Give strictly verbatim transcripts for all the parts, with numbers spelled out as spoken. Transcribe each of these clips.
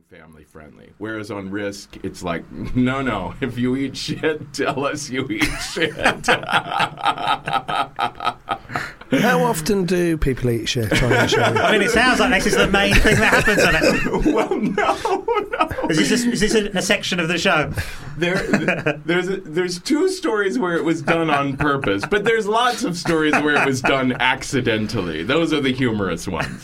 family friendly. Whereas on Risk, it's like, no, no, if you eat shit, tell us you eat shit. How often do people eat shit on the show? I mean, it sounds like this is the main thing that happens on it. Well, no, no. Is this, a, is this a, a section of the show? There, there's a, there's two stories where it was done on purpose, but there's lots of stories where it was done accidentally. Those are the humorous ones.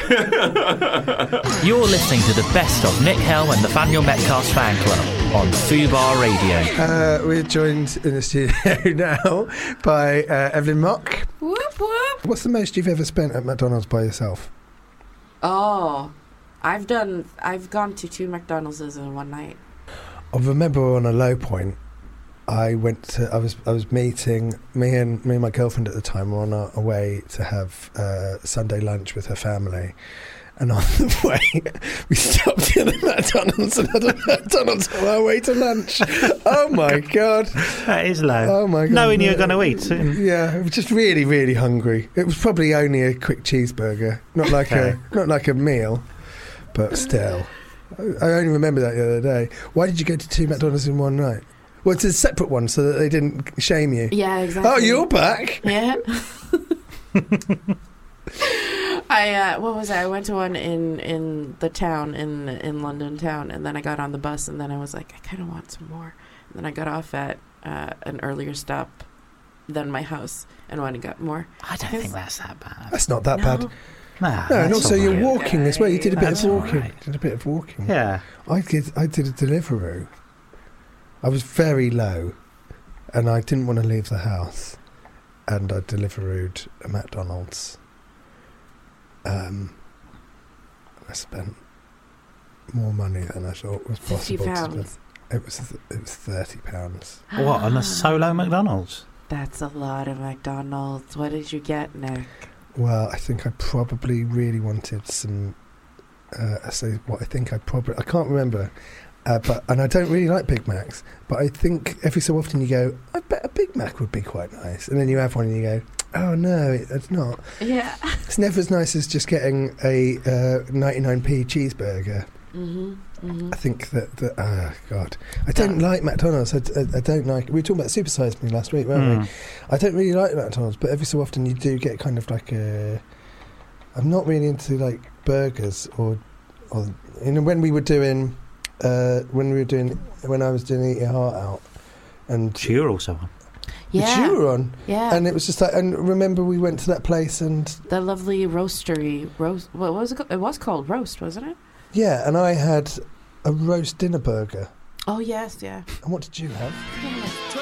You're listening to the best of Nick Helm and Nathaniel Metcalf's fan club on Fubar Radio. Uh, we're joined in the studio now by uh, Evelyn Mock. Whoop, whoop. What's the most you've ever spent at McDonald's by yourself? Oh, I've done. I've gone to two McDonald's in one night. I remember on a low point, I went to. I was. I was meeting me and me and my girlfriend at the time were on our way to have uh, Sunday lunch with her family, and on the way we stopped at a McDonald's and had a McDonald's on our way to lunch. Oh my god! That is low. Oh my god! Knowing you're going to eat. Yeah, I was just really, really hungry. It was probably only a quick cheeseburger, not like Okay. a not like a meal, but still. I only remember that the other day. Why did you go to two McDonald's in one night? Well, it's a separate one so that they didn't shame you. Yeah, exactly. Oh, you're back. Yeah. I uh, what was it? I went to one in, in the town in in London town, and then I got on the bus, and then I was like, I kind of want some more. And then I got off at uh, an earlier stop than my house, and went and got more. I don't think that's that bad. That's not that No. bad. Nah, No, and that's also all you're right. walking as well. You did a bit That's of all walking. right. Did a bit of walking. Yeah. I did. I did a Deliveroo. I was very low, and I didn't want to leave the house, and I Deliverooed a McDonald's. Um, I spent more money than I thought was Fifty possible to spend. pounds. It was it was thirty pounds. What, on a solo McDonald's? That's a lot of McDonald's. What did you get, Nick? Well, I think I probably really wanted some. Uh, I say what I think I probably I can't remember, uh, but and I don't really like Big Macs. But I think every so often you go, I bet a Big Mac would be quite nice, and then you have one and you go, oh no, it, it's not. Yeah. It's never as nice as just getting a uh, ninety-nine p cheeseburger. Mhm. Mhm. I think that, that oh god, I don't Yeah. like McDonald's. I, I, I don't like. We were talking about Supersize Me last week, weren't we? Mm. I don't really like McDonald's, but every so often you do get kind of like a. I'm not really into like burgers or, or you know when we were doing, uh, when we were doing when I was doing Eat Your Heart Out, and You're also on. Yeah. you were on, Yeah. and it was just like, and remember we went to that place and The lovely roastery roast. What was it called? It was called Roast, wasn't it? yeah, and I had a roast dinner burger. Oh yes, yeah. And what did you have?